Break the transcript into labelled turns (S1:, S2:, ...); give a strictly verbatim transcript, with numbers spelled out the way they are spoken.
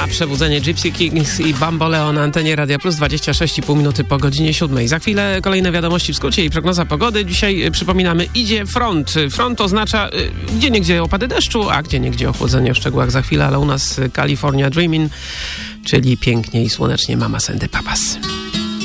S1: na przebudzenie Gypsy Kings i Bamboleo na antenie Radia Plus, dwadzieścia sześć i pół minuty po godzinie siódmej. Za chwilę kolejne wiadomości w skrócie i prognoza pogody. Dzisiaj y, przypominamy, idzie front. Front oznacza y, gdzieniegdzie opady deszczu, a gdzieniegdzie ochłodzenie. W szczegółach za chwilę, ale u nas y, California Dreamin', czyli pięknie i słonecznie Mamas and the Papas.